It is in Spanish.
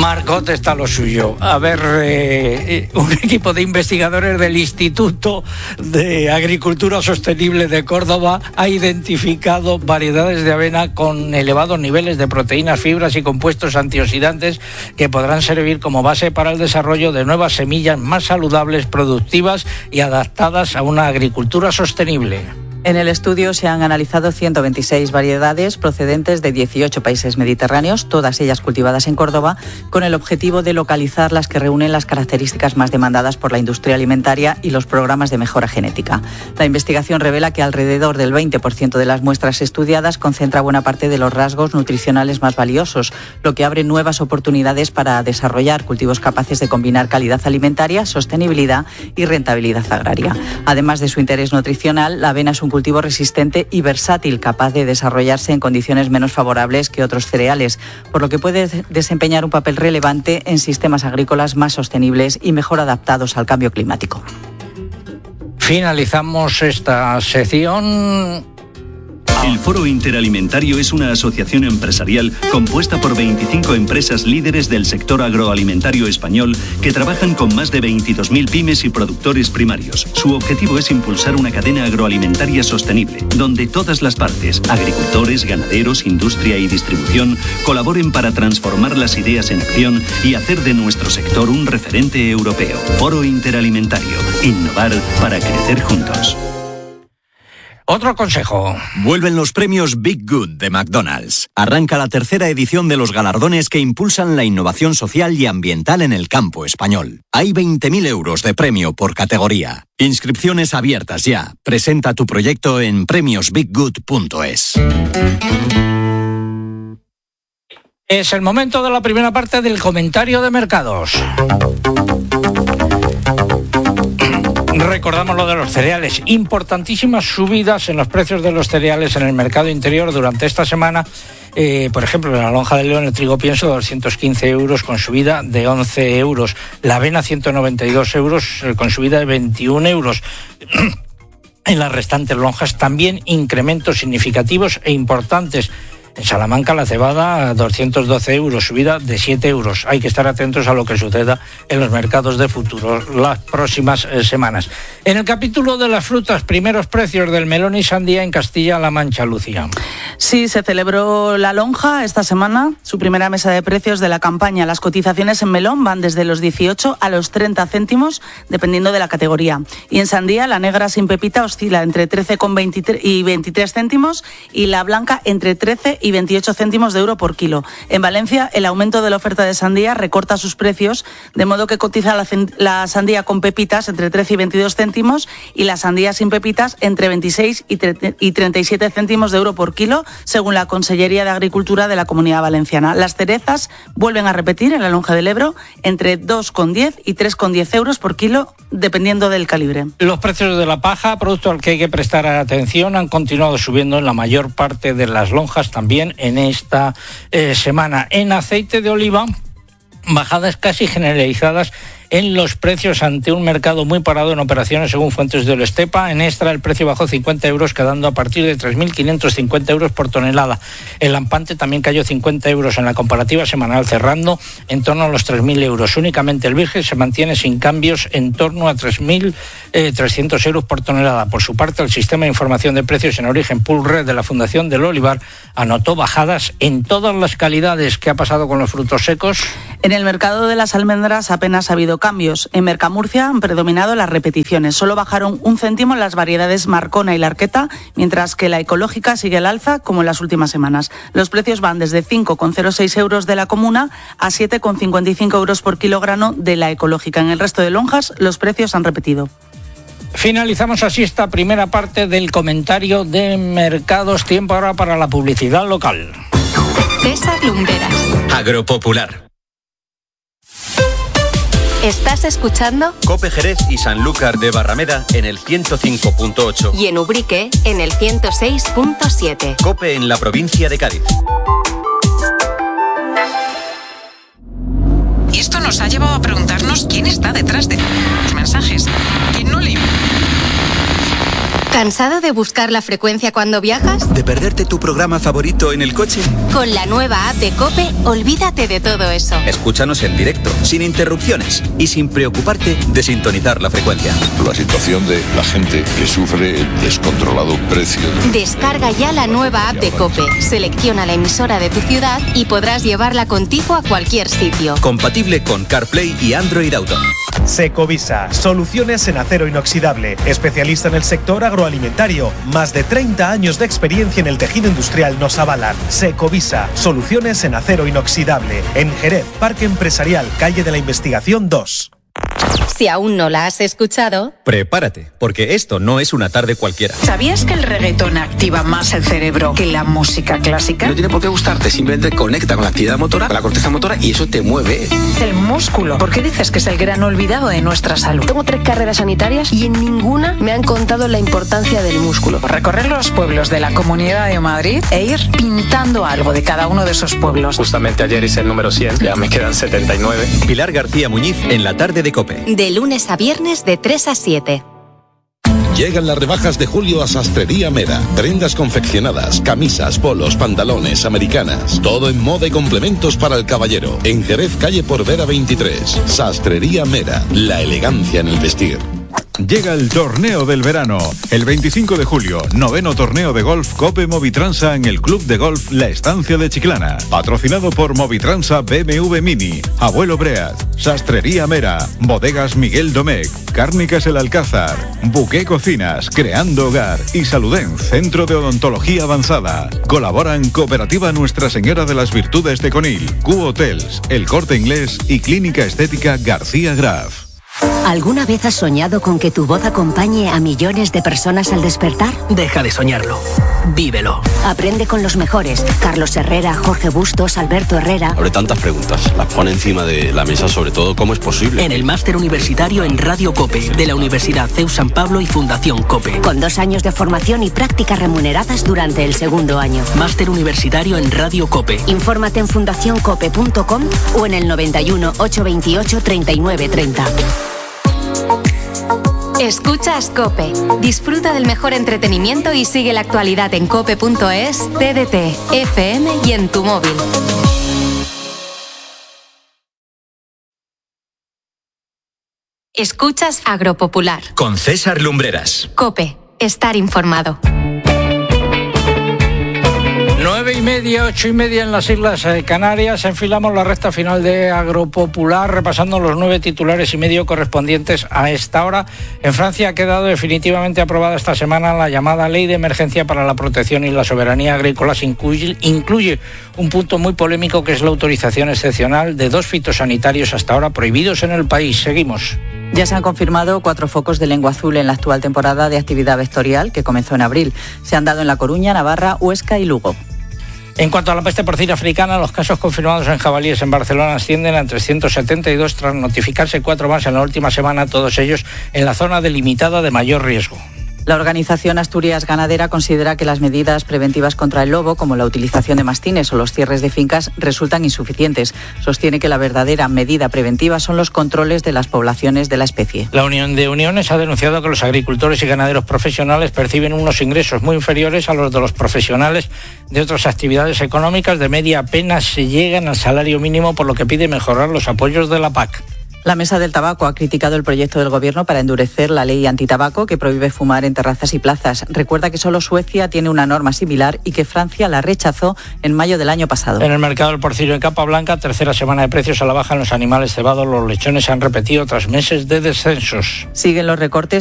Marcot está lo suyo. A ver, un equipo de investigadores del Instituto de Agricultura Sostenible de Córdoba ha identificado variedades de avena con elevados niveles de proteínas, fibras y compuestos antioxidantes que podrán servir como base para el desarrollo de nuevas semillas más saludables, productivas y adaptadas a una agricultura sostenible. En el estudio se han analizado 126 variedades procedentes de 18 países mediterráneos, todas ellas cultivadas en Córdoba, con el objetivo de localizar las que reúnen las características más demandadas por la industria alimentaria y los programas de mejora genética. La investigación revela que alrededor del 20% de las muestras estudiadas concentra buena parte de los rasgos nutricionales más valiosos, lo que abre nuevas oportunidades para desarrollar cultivos capaces de combinar calidad alimentaria, sostenibilidad y rentabilidad agraria. Además de su interés nutricional, la avena es un cultivo resistente y versátil, capaz de desarrollarse en condiciones menos favorables que otros cereales, por lo que puede desempeñar un papel relevante en sistemas agrícolas más sostenibles y mejor adaptados al cambio climático. Finalizamos esta sección. El Foro Interalimentario es una asociación empresarial compuesta por 25 empresas líderes del sector agroalimentario español que trabajan con más de 22.000 pymes y productores primarios. Su objetivo es impulsar una cadena agroalimentaria sostenible, donde todas las partes, agricultores, ganaderos, industria y distribución, colaboren para transformar las ideas en acción y hacer de nuestro sector un referente europeo. Foro Interalimentario. Innovar para crecer juntos. Otro consejo. Vuelven los premios Big Good de McDonald's. Arranca la tercera edición de los galardones que impulsan la innovación social y ambiental en el campo español. Hay 20.000 euros de premio por categoría. Inscripciones abiertas ya. Presenta tu proyecto en premiosbiggood.es. Es el momento de la primera parte del comentario de mercados. Recordamos lo de los cereales. Importantísimas subidas en los precios de los cereales en el mercado interior durante esta semana. Por ejemplo, en la lonja de León el trigo pienso 215 euros con subida de 11 euros. La avena 192 euros con subida de 21 euros. En las restantes lonjas también incrementos significativos e importantes. En Salamanca la cebada 212 euros, subida de 7 euros. Hay que estar atentos a lo que suceda en los mercados de futuros las próximas semanas. En el capítulo de las frutas, primeros precios del melón y sandía en Castilla-La Mancha, Lucía. Sí, se celebró la lonja esta semana, su primera mesa de precios de la campaña. Las cotizaciones en melón van desde los 18 a los 30 céntimos, dependiendo de la categoría. Y en sandía, la negra sin pepita oscila entre 13,23 y 23 céntimos y la blanca entre 13 y 28 céntimos de euro por kilo. En Valencia, el aumento de la oferta de sandía recorta sus precios, de modo que cotiza la sandía con pepitas entre 13 y 22 céntimos y la sandía sin pepitas entre 26 y 37 céntimos de euro por kilo, según la Consellería de Agricultura de la Comunidad Valenciana. Las cerezas vuelven a repetir en la lonja del Ebro entre 2,10 y 3,10 euros por kilo, dependiendo del calibre. Los precios de la paja, producto al que hay que prestar atención, han continuado subiendo en la mayor parte de las lonjas también en esta semana. En aceite de oliva, bajadas casi generalizadas en los precios ante un mercado muy parado en operaciones según fuentes del Estepa. En Extra el precio bajó 50 euros, quedando a partir de 3.550 euros por tonelada. El lampante también cayó 50 euros en la comparativa semanal, cerrando en torno a los 3.000 euros. Únicamente el virgen se mantiene sin cambios en torno a 3.300 euros por tonelada. Por su parte, el sistema de información de precios en origen Pool Red de la Fundación del Olivar anotó bajadas en todas las calidades. ¿Qué ha pasado con los frutos secos? En el mercado de las almendras apenas ha habido cambios. En Mercamurcia han predominado las repeticiones. Solo bajaron 1 céntimo las variedades Marcona y Larqueta, mientras que la ecológica sigue al alza como en las últimas semanas. Los precios van desde 5,06 euros de la comuna a 7,55 euros por kilogramo de la ecológica. En el resto de lonjas los precios han repetido. Finalizamos así esta primera parte del comentario de mercados. Tiempo ahora para la publicidad local. César Lumberas. Agropopular. ¿Estás escuchando? Cope Jerez y Sanlúcar de Barrameda en el 105.8. Y en Ubrique en el 106.7. Cope en la provincia de Cádiz. Y esto nos ha llevado a preguntarnos quién está detrás de los mensajes. ¿Quién no le... ¿Cansado de buscar la frecuencia cuando viajas? ¿De perderte tu programa favorito en el coche? Con la nueva app de COPE, olvídate de todo eso. Escúchanos en directo, sin interrupciones y sin preocuparte de sintonizar la frecuencia. La situación de la gente que sufre el descontrolado precio. Descarga ya la nueva app de COPE, selecciona la emisora de tu ciudad y podrás llevarla contigo a cualquier sitio. Compatible con CarPlay y Android Auto. Secovisa, soluciones en acero inoxidable, especialista en el sector agroalimentario. Más de 30 años de experiencia en el tejido industrial nos avalan. Secovisa, soluciones en acero inoxidable. En Jerez, Parque Empresarial, Calle de la Investigación 2. Si aún no la has escuchado, prepárate, porque esto no es una tarde cualquiera. ¿Sabías que el reggaetón activa más el cerebro que la música clásica? No tiene por qué gustarte, simplemente conecta con la actividad motora, con la corteza motora y eso te mueve. El músculo. ¿Por qué dices que es el gran olvidado de nuestra salud? Tengo 3 carreras sanitarias y en ninguna me han contado la importancia del músculo. Recorrer los pueblos de la Comunidad de Madrid e ir pintando algo de cada uno de esos pueblos. Justamente ayer hice el número 100, ya me quedan 79. Pilar García Muñiz en la tarde de COPE. de lunes a viernes de 3 a 7. Llegan las rebajas de julio a Sastrería Mera. Prendas confeccionadas, camisas, polos, pantalones, americanas. Todo en moda y complementos para el caballero. En Jerez, calle Porvera 23. Sastrería Mera. La elegancia en el vestir. Llega el torneo del verano. El 25 de julio, 9º torneo de golf Cope Movitransa en el Club de Golf La Estancia de Chiclana. Patrocinado por Movitransa BMW Mini, Abuelo Breat, Sastrería Mera, Bodegas Miguel Domecq, Cárnicas El Alcázar, Buqué Cocinas, Creando Hogar y Saluden, Centro de Odontología Avanzada. Colaboran Cooperativa Nuestra Señora de las Virtudes de Conil, Q Hotels, El Corte Inglés y Clínica Estética García Graf. ¿Alguna vez has soñado con que tu voz acompañe a millones de personas al despertar? Deja de soñarlo. Vívelo. Aprende con los mejores. Carlos Herrera, Jorge Bustos, Alberto Herrera. Abre tantas preguntas. Las pone encima de la mesa, sobre todo, ¿cómo es posible? En el máster universitario en Radio COPE, de la Universidad CEU San Pablo y Fundación COPE. Con 2 años de formación y prácticas remuneradas durante el 2º año. Máster universitario en Radio COPE. Infórmate en fundacioncope.com o en el 91 828 3930. Escuchas COPE. Disfruta del mejor entretenimiento y sigue la actualidad en cope.es, TDT, FM y en tu móvil. Escuchas Agropopular. Con César Lumbreras. COPE. Estar informado. 9:30, 8:30 en las Islas Canarias. Enfilamos la recta final de Agropopular, repasando los 9 titulares y medio correspondientes a esta hora. En Francia ha quedado definitivamente aprobada esta semana la llamada Ley de Emergencia para la Protección y la Soberanía Agrícolas. Incluye un punto muy polémico, que es la autorización excepcional de 2 fitosanitarios hasta ahora prohibidos en el país. Seguimos. Ya se han confirmado 4 focos de lengua azul en la actual temporada de actividad vectorial, que comenzó en abril. Se han dado en La Coruña, Navarra, Huesca y Lugo. En cuanto a la peste porcina africana, los casos confirmados en jabalíes en Barcelona ascienden a 372 tras notificarse 4 más en la última semana, todos ellos en la zona delimitada de mayor riesgo. La organización Asturias Ganadera considera que las medidas preventivas contra el lobo, como la utilización de mastines o los cierres de fincas, resultan insuficientes. Sostiene que la verdadera medida preventiva son los controles de las poblaciones de la especie. La Unión de Uniones ha denunciado que los agricultores y ganaderos profesionales perciben unos ingresos muy inferiores a los de los profesionales de otras actividades económicas. De media apenas se llegan al salario mínimo, por lo que pide mejorar los apoyos de la PAC. La Mesa del Tabaco ha criticado el proyecto del Gobierno para endurecer la ley antitabaco que prohíbe fumar en terrazas y plazas. Recuerda que solo Suecia tiene una norma similar y que Francia la rechazó en mayo del año pasado. En el mercado del porcino en Capa Blanca, tercera semana de precios a la baja en los animales cebados. Los lechones se han repetido tras meses de descensos. Siguen los recortes